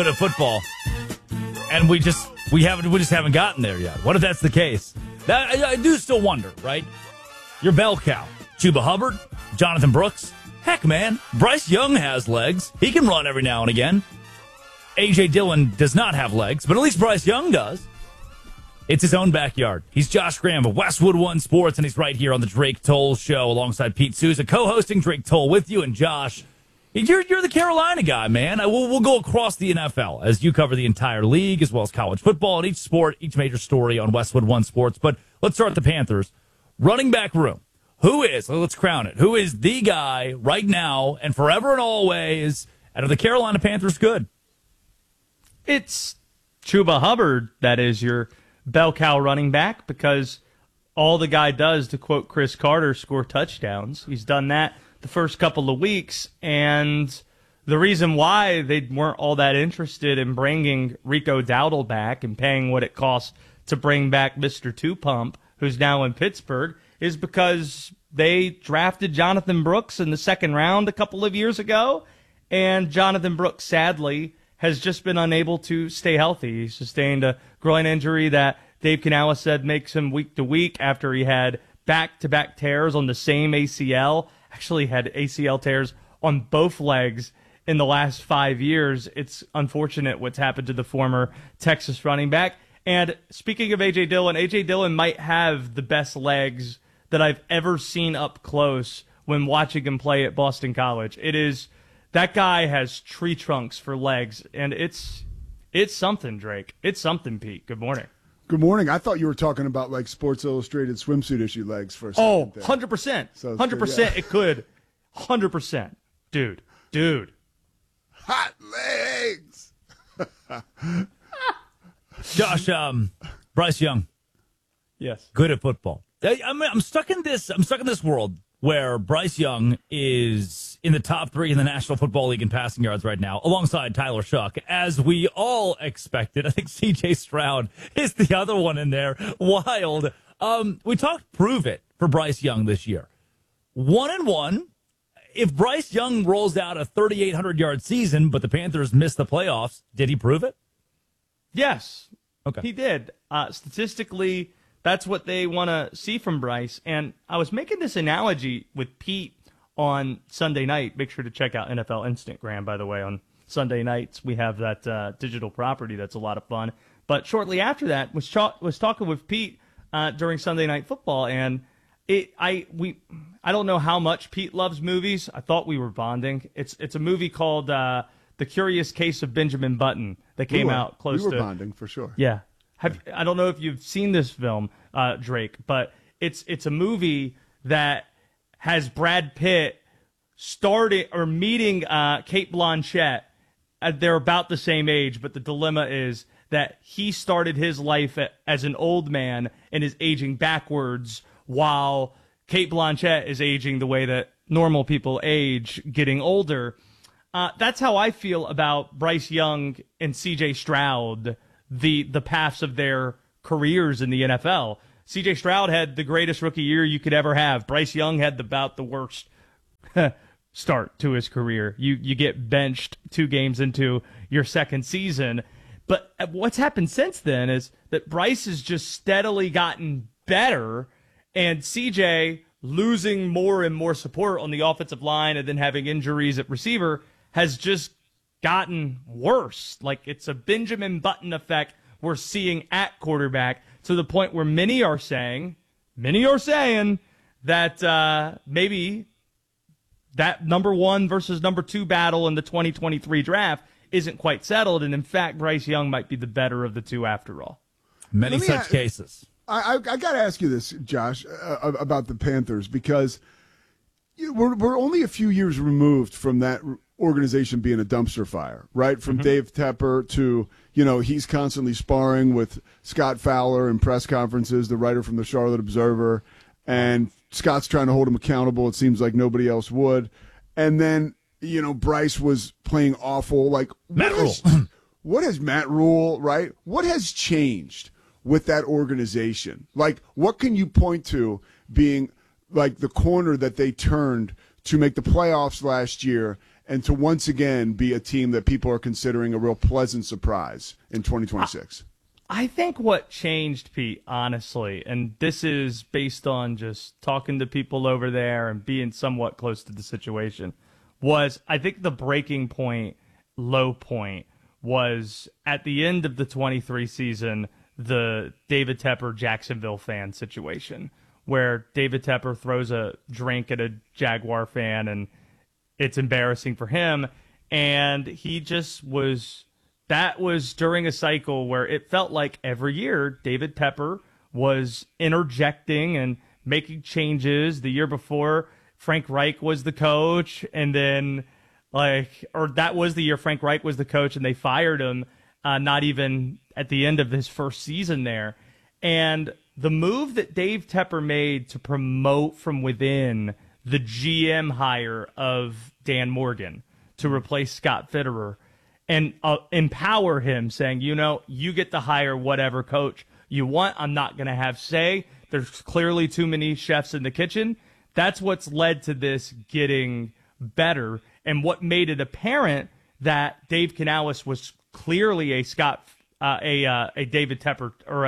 of football, and we just haven't gotten there yet. What if that's the case? I do still wonder, right? Your bell cow, Chuba Hubbard, Jonathan Brooks. Heck, man, Bryce Young has legs. He can run every now and again. A.J. Dillon does not have legs, but at least Bryce Young does. It's his own backyard. He's Josh Graham of Westwood One Sports, and he's right here on the Drake Toll Show alongside Pete Souza, co-hosting Drake Toll with you. And Josh, you're the Carolina guy, man. We'll go across the NFL as you cover the entire league as well as college football and each sport, each major story on Westwood One Sports. But let's start the Panthers. Running back room. Let's crown it. Who is the guy right now and forever and always out of the Carolina Panthers good? It's Chuba Hubbard that is your bell cow running back, because all the guy does, to quote Chris Carter, score touchdowns. He's done that the first couple of weeks, and the reason why they weren't all that interested in bringing Rico Dowdle back and paying what it costs to bring back Mr. Two Pump, who's now in Pittsburgh, is because they drafted Jonathan Brooks in the second round a couple of years ago, and Jonathan Brooks, sadly, has just been unable to stay healthy. He sustained a groin injury that Dave Canales said makes him week to week after he had back-to-back tears on the same ACL. Actually had ACL tears on both legs in the last 5 years. It's unfortunate what's happened to the former Texas running back. And speaking of A.J. Dillon might have the best legs that I've ever seen up close when watching him play at Boston College. That guy has tree trunks for legs, and it's something, Drake. It's something, Pete. Good morning. Good morning. I thought you were talking about like Sports Illustrated swimsuit issue legs for a second. Oh, 100%. 100% it could. 100%. Dude. Hot legs. Josh, Bryce Young. Yes. Good at football. I'm stuck in this world where Bryce Young is in the top 3 in the National Football League in passing yards right now, alongside Tyler Shuck, as we all expected. I think C.J. Stroud is the other one in there. Wild. We talked prove it for Bryce Young this year. 1-1. If Bryce Young rolls out a 3,800-yard season, but the Panthers miss the playoffs, did he prove it? Yes. Okay. He did. Statistically, that's what they want to see from Bryce. And I was making this analogy with Pete on Sunday night. Make sure to check out NFL Instagram, by the way. On Sunday nights, we have that digital property that's a lot of fun. But shortly after that, was talking with Pete during Sunday Night Football, and I don't know how much Pete loves movies. I thought we were bonding. It's a movie called The Curious Case of Benjamin Button that came out close to... We were bonding, for sure. Yeah. I don't know if you've seen this film, Drake, but it's a movie that has Brad Pitt meeting Cate Blanchett. They're about the same age, but the dilemma is that he started his life as an old man and is aging backwards, while Cate Blanchett is aging the way that normal people age, getting older. That's how I feel about Bryce Young and C.J. Stroud, the paths of their careers in the NFL. C.J. Stroud had the greatest rookie year you could ever have. Bryce Young had about the worst start to his career. You get benched 2 games into your second season. But what's happened since then is that Bryce has just steadily gotten better, and C.J., losing more and more support on the offensive line and then having injuries at receiver, has just gotten worse. Like, it's a Benjamin Button effect we're seeing at quarterback, to the point where many are saying that maybe that number 1 versus number 2 battle in the 2023 draft isn't quite settled, and in fact Bryce Young might be the better of the two after all. Many such cases. I got to ask you this, Josh, about the Panthers, because we're only a few years removed from that organization being a dumpster fire, right? From Dave Tepper to, he's constantly sparring with Scott Fowler in press conferences, the writer from the Charlotte Observer, and Scott's trying to hold him accountable. It seems like nobody else would. And then, Bryce was playing awful. Like, Matt Rule. What has Matt Rule, right? What has changed with that organization? Like, what can you point to being like the corner that they turned to make the playoffs last year and to once again be a team that people are considering a real pleasant surprise in 2026? I think what changed, Pete, honestly, and this is based on just talking to people over there and being somewhat close to the situation, was I think the breaking point, low point, was at the end of the 23 season, the David Tepper Jacksonville fan situation, where David Tepper throws a drink at a Jaguar fan and it's embarrassing for him. And he just was... That was during a cycle where it felt like every year David Tepper was interjecting and making changes. The year before, Frank Reich was the coach, and then that was the year Frank Reich was the coach, and they fired him not even at the end of his first season there. And the move that Dave Tepper made to promote from within the GM hire of Dan Morgan to replace Scott Fitterer, and empower him, saying, you get to hire whatever coach you want. I'm not going to have say. There's clearly too many chefs in the kitchen. That's what's led to this getting better, and what made it apparent that Dave Canales was clearly a David Tepper, or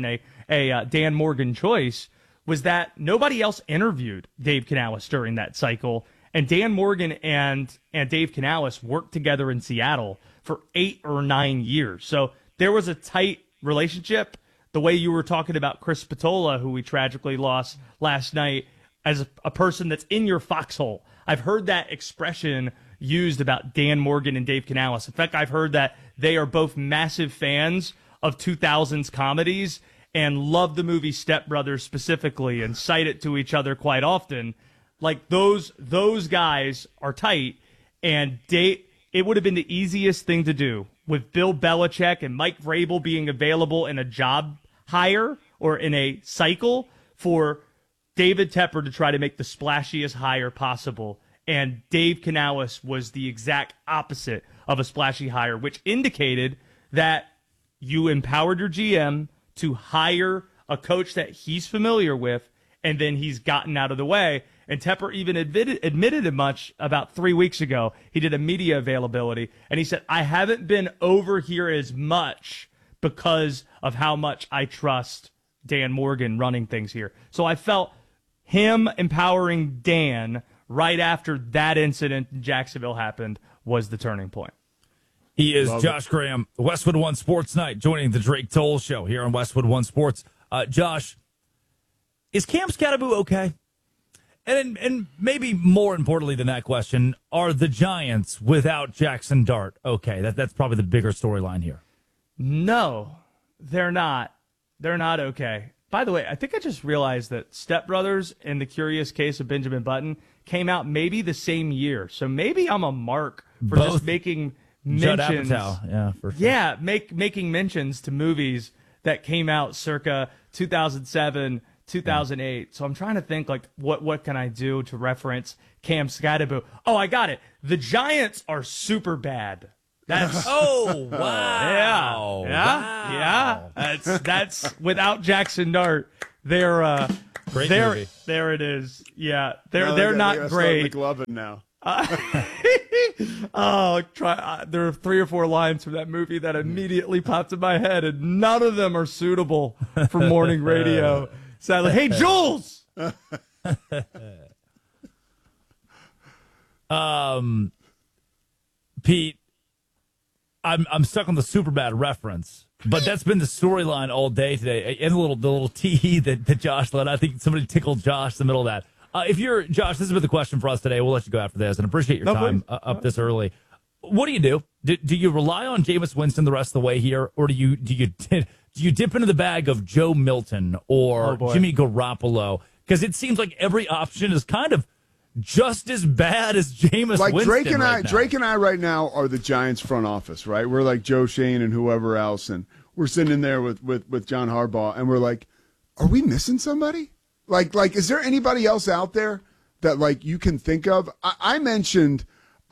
a Dan Morgan choice, was that nobody else interviewed Dave Canales during that cycle. And Dan Morgan and Dave Canales worked together in Seattle for 8 or 9 years. So there was a tight relationship. The way you were talking about Chris Spatola, who we tragically lost last night, as a person that's in your foxhole. I've heard that expression used about Dan Morgan and Dave Canales. In fact, I've heard that they are both massive fans of 2000s comedies and love the movie Step Brothers specifically and cite it to each other quite often. Like those guys are tight, and it would have been the easiest thing to do with Bill Belichick and Mike Vrabel being available in a job hire or in a cycle for David Tepper to try to make the splashiest hire possible. And Dave Canales was the exact opposite of a splashy hire, which indicated that you empowered your GM to hire a coach that he's familiar with, and then he's gotten out of the way. And Tepper even admitted it much about 3 weeks ago. He did a media availability, and he said, I haven't been over here as much because of how much I trust Dan Morgan running things here. So I felt him empowering Dan right after that incident in Jacksonville happened was the turning point. He is Josh Graham, Westwood One Sports Night, joining the Drake Toll Show here on Westwood One Sports. Josh, is Cam Skattebo okay? And maybe more importantly than that question, are the Giants without Jackson Dart okay? That's probably the bigger storyline here. No, they're not. They're not okay. By the way, I think I just realized that Step Brothers and The Curious Case of Benjamin Button came out maybe the same year. So maybe I'm a mark for Both just making mentions. Judd Apatow, yeah, for sure. Yeah, making mentions to movies that came out circa 2007, 2008. So I'm trying to think, like, what can I do to reference Cam Skattebo? Oh, I got it. The Giants are super bad. That's oh wow. Yeah. That's without Jackson Dart. They're great movie. There it is. Yeah, they're not great. McLovin now. There are 3 or 4 lines from that movie that immediately popped in my head, and none of them are suitable for morning radio. Sadly, hey Jules. Pete, I'm stuck on the Superbad reference, but that's been the storyline all day today. And the little tee that Josh let. I think somebody tickled Josh in the middle of that. If you're Josh, this has been the question for us today. We'll let you go after this, and appreciate your time up this early. What do you do? Do you rely on Jameis Winston the rest of the way here, or do you dip into the bag of Joe Milton or Jimmy Garoppolo? Because it seems like every option is kind of just as bad as Jameis Winston. Drake and I right now are the Giants front office, right? We're like Joe Shane and whoever else, and we're sitting in there with John Harbaugh, and we're like, are we missing somebody? Like, is there anybody else out there that like you can think of? I mentioned,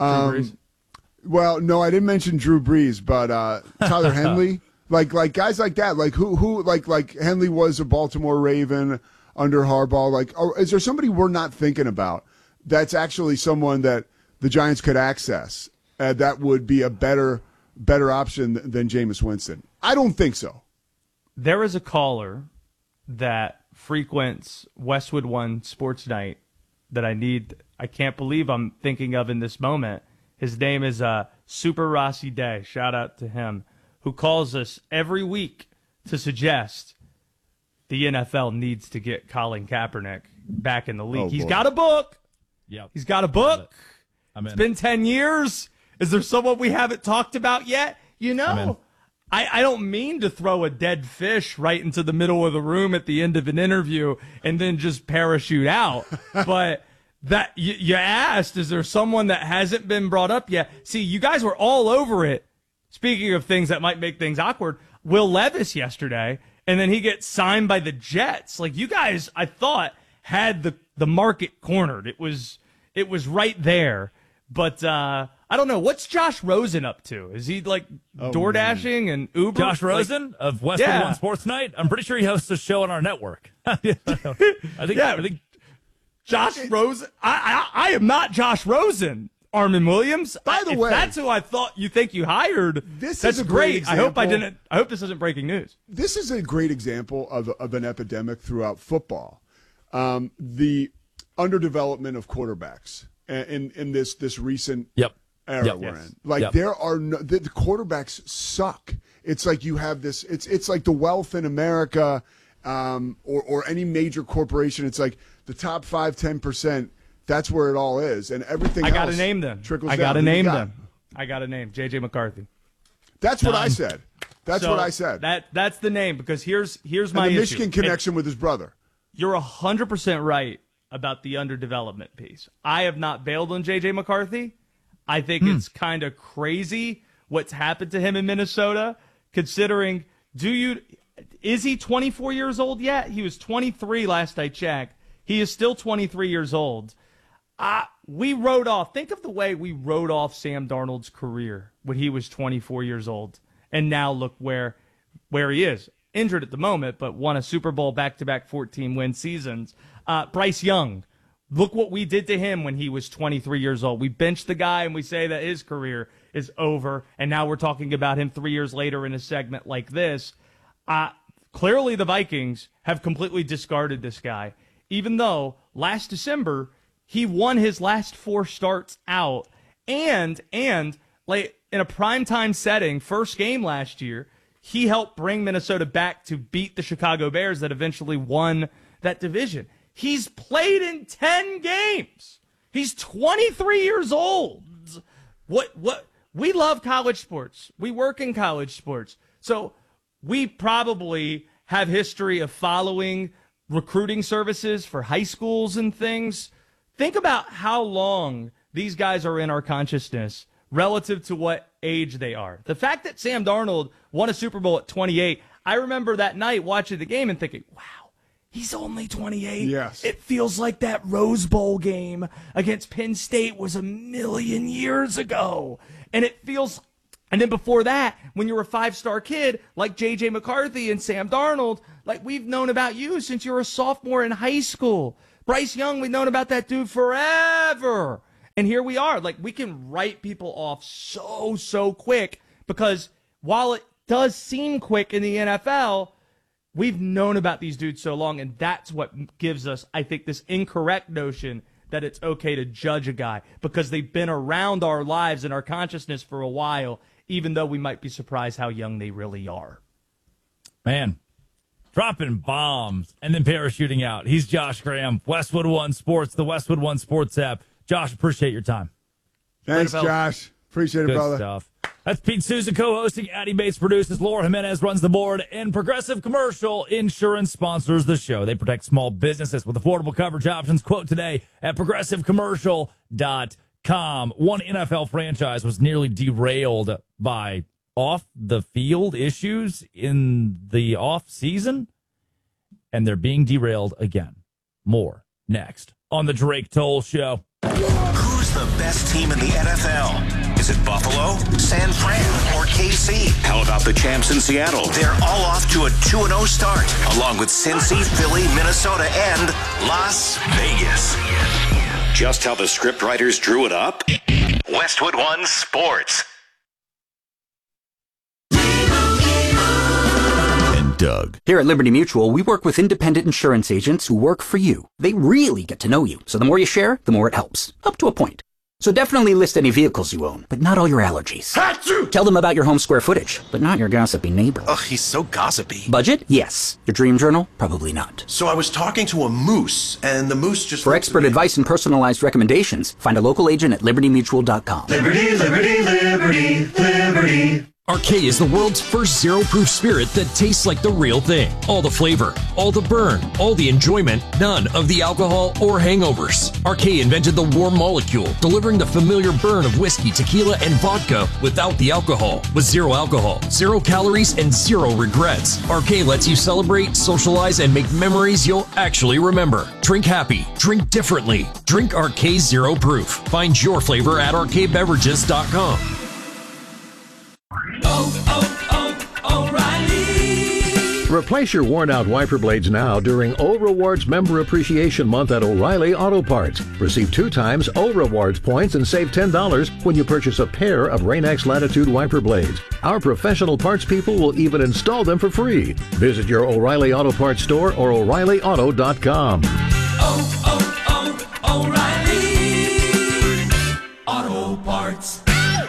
well, no, I didn't mention Drew Brees, but Tyler Henley, like guys like that, like who like Henley was a Baltimore Raven under Harbaugh. Like, is there somebody we're not thinking about that's actually someone that the Giants could access that would be a better option than Jameis Winston? I don't think so. There is a caller that frequents Westwood One Sports Night that I can't believe I'm thinking of in this moment. His name is Super Rossi Day. Shout out to him, who calls us every week to suggest the NFL needs to get Colin Kaepernick back in the league. He's got a book. Yep. He's got a book. It's been 10 years. Is there someone we haven't talked about yet? You know, I don't mean to throw a dead fish right into the middle of the room at the end of an interview and then just parachute out. But that you asked, is there someone that hasn't been brought up yet? See, you guys were all over it. Speaking of things that might make things awkward, Will Levis yesterday, and then he gets signed by the Jets. Like, you guys, I thought, had the market cornered. It was right there. But I don't know. What's Josh Rosen up to? Is he like DoorDashing and Uber? Josh Rosen of Westwood One Sports Night? I'm pretty sure he hosts a show on our network. I think Josh Rosen. I am not Josh Rosen. Armin Williams. By the way, that's who I thought you hired. That's great. I hope this isn't breaking news. This is a great example of an epidemic throughout football. The underdevelopment of quarterbacks in this recent era we're in. Like there are the quarterbacks suck. It's like you have this. It's like the wealth in America, or any major corporation. It's like the top 5-10%. That's where it all is, and everything. I got to name them. Trickles I down. got to name them. I got to name JJ McCarthy. That's what I said. That's what I said. That's the name, because here's my and the issue. Michigan connection with his brother. You're 100% right about the underdevelopment piece. I have not bailed on JJ McCarthy. I think it's kind of crazy what's happened to him in Minnesota, considering is he 24 years old yet? He was 23 last I checked. He is still 23 years old. Think of the way we wrote off Sam Darnold's career when he was 24 years old. And now look where he is. Injured at the moment, but won a Super Bowl back-to-back 14-win seasons. Bryce Young, look what we did to him when he was 23 years old. We benched the guy and we say that his career is over, and now we're talking about him 3 years later in a segment like this. Clearly the Vikings have completely discarded this guy, even though last December he won his last 4 starts out, and like in a primetime setting, first game last year, he helped bring Minnesota back to beat the Chicago Bears that eventually won that division. He's played in 10 games. He's 23 years old. What we love college sports. We work in college sports. So we probably have history of following recruiting services for high schools and things. Think about how long these guys are in our consciousness relative to what age they are. The fact that Sam Darnold won a Super Bowl at 28, I remember that night watching the game and thinking, wow, he's only 28. Yes. It feels like that Rose Bowl game against Penn State was a million years ago. And then before that, when you were a 5-star kid like J.J. McCarthy and Sam Darnold, like we've known about you since you were a sophomore in high school. Bryce Young, we've known about that dude forever. And here we are. Like, we can write people off so quick, because while it does seem quick in the NFL, we've known about these dudes so long, and that's what gives us, I think, this incorrect notion that it's okay to judge a guy, because they've been around our lives and our consciousness for a while, even though we might be surprised how young they really are. Man, dropping bombs and then parachuting out. He's Josh Graham, Westwood One Sports, the Westwood One Sports app. Josh, appreciate your time. Thanks, Josh. Appreciate it, Good brother. Stuff. That's Pete Souza co-hosting. Addie Bates produces. Laura Jimenez runs the board. And Progressive Commercial Insurance sponsors the show. They protect small businesses with affordable coverage options. Quote today at progressivecommercial.com. One NFL franchise was nearly derailed by off-the-field issues in the off-season, and they're being derailed again. More next on the Drake Toll Show. Who's the best team in the NFL? Is it Buffalo, San Fran, or KC? How about the champs in Seattle? They're all off to a 2-0 start, along with Cincy, Philly, Minnesota, and Las Vegas. Just how the scriptwriters drew it up? Westwood One Sports. Doug. Here at Liberty Mutual, we work with independent insurance agents who work for you. They really get to know you, so the more you share, the more it helps. Up to a point. So definitely list any vehicles you own, but not all your allergies. Achoo! Tell them about your home square footage, but not your gossipy neighbor. Ugh, he's so gossipy. Budget? Yes. Your dream journal? Probably not. So I was talking to a moose, and the moose just... For expert advice and personalized recommendations, find a local agent at libertymutual.com. Liberty, liberty, liberty, liberty. Arcade is the world's first zero-proof spirit that tastes like the real thing. All the flavor, all the burn, all the enjoyment, none of the alcohol or hangovers. Arcade invented the warm molecule, delivering the familiar burn of whiskey, tequila, and vodka without the alcohol. With zero alcohol, 0 calories, and 0 regrets. Arcade lets you celebrate, socialize, and make memories you'll actually remember. Drink happy. Drink differently. Drink Arcade Zero Proof. Find your flavor at arcadebeverages.com. O'Reilly. Replace your worn-out wiper blades now during O Rewards Member Appreciation Month at O'Reilly Auto Parts. Receive 2 times O Rewards points and save $10 when you purchase a pair of Rain-X Latitude wiper blades. Our professional parts people will even install them for free. Visit your O'Reilly Auto Parts store or O'ReillyAuto.com. O'Reilly Auto Parts.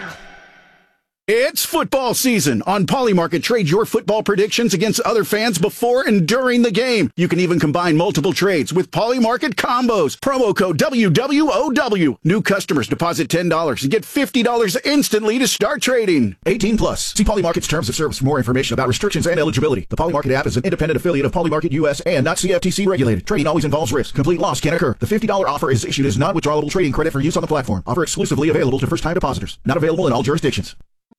It's football season. On Polymarket, trade your football predictions against other fans before and during the game. You can even combine multiple trades with Polymarket combos. Promo code WWOW. New customers deposit $10 and get $50 instantly to start trading. 18 plus. See Polymarket's terms of service for more information about restrictions and eligibility. The Polymarket app is an independent affiliate of Polymarket US and not CFTC regulated. Trading always involves risk. Complete loss can occur. The $50 offer is issued as non-withdrawable trading credit for use on the platform. Offer exclusively available to first-time depositors. Not available in all jurisdictions.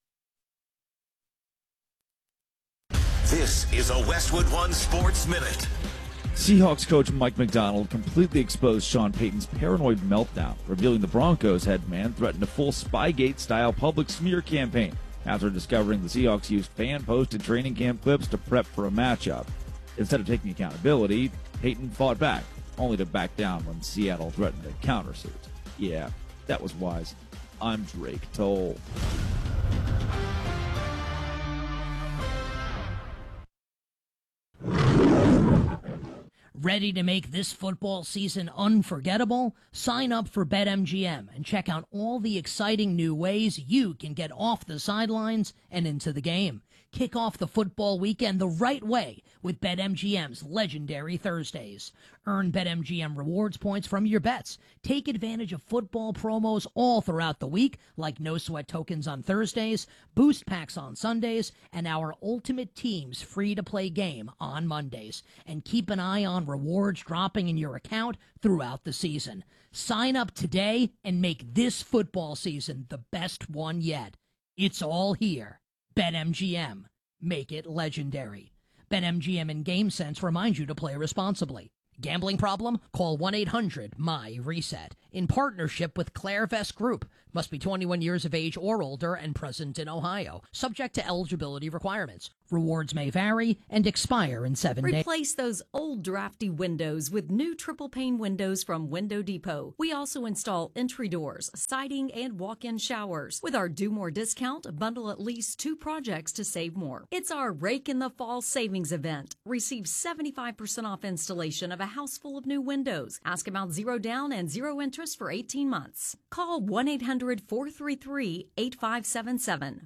This is a Westwood One Sports Minute. Seahawks coach Mike Macdonald completely exposed Sean Payton's paranoid meltdown, revealing the Broncos head man threatened a full Spygate-style public smear campaign after discovering the Seahawks used fan-posted training camp clips to prep for a matchup. Instead of taking accountability, Payton fought back, only to back down when Seattle threatened a countersuit. Yeah, that was wise. I'm Drake Toll. Ready to make this football season unforgettable? Sign up for BetMGM and check out all the exciting new ways you can get off the sidelines and into the game. Kick off the football weekend the right way with BetMGM's legendary Thursdays. Earn BetMGM rewards points from your bets. Take advantage of football promos all throughout the week, like no sweat tokens on Thursdays, boost packs on Sundays, and our Ultimate Teams free-to-play game on Mondays. And keep an eye on rewards dropping in your account throughout the season. Sign up today and make this football season the best one yet. It's all here. BetMGM. Make it legendary. BetMGM and GameSense remind you to play responsibly. Gambling problem? Call 1-800-MY-RESET. In partnership with Clairvest Group. Must be 21 years of age or older and present in Ohio. Subject to eligibility requirements. Rewards may vary and expire in 7 days. Replace those old drafty windows with new triple pane windows from Window Depot. We also install entry doors, siding, and walk-in showers. With our Do More discount, bundle at least 2 projects to save more. It's our Rake in the Fall savings event. Receive 75% off installation of a house full of new windows. Ask about 0 down and 0 interest for 18 months. Call 1-800-433-8577.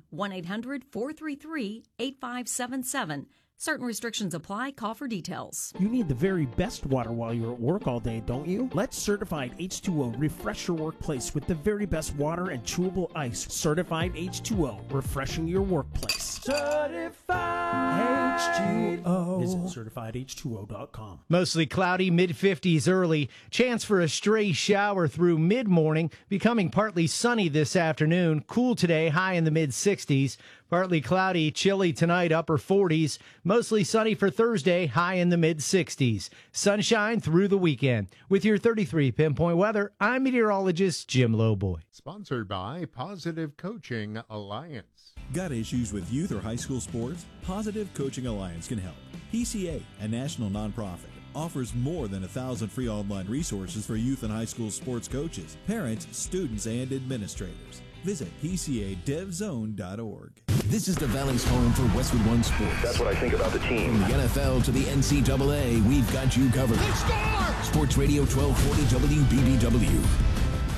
1-800-433-8577. Certain restrictions apply. Call for details. You need the very best water while you're at work all day, don't you? Let Certified H2O refresh your workplace with the very best water and chewable ice. Certified H2O, refreshing your workplace. Certified H2O. Visit CertifiedH2O.com. Mostly cloudy, mid-50s early. Chance for a stray shower through mid-morning. Becoming partly sunny this afternoon. Cool today, high in the mid-60s. Partly cloudy, chilly tonight, upper 40s. Mostly sunny for Thursday, high in the mid-60s. Sunshine through the weekend. With your 33 Pinpoint Weather, I'm meteorologist Jim Lowboy. Sponsored by Positive Coaching Alliance. Got issues with youth or high school sports? Positive Coaching Alliance can help. PCA, a national nonprofit, offers more than 1,000 free online resources for youth and high school sports coaches, parents, students, and administrators. Visit PCADevZone.org. This is the Valley's home for Westwood One Sports. That's what I think about the team. From the NFL to the NCAA, we've got you covered. Sports Radio 1240 WBBW.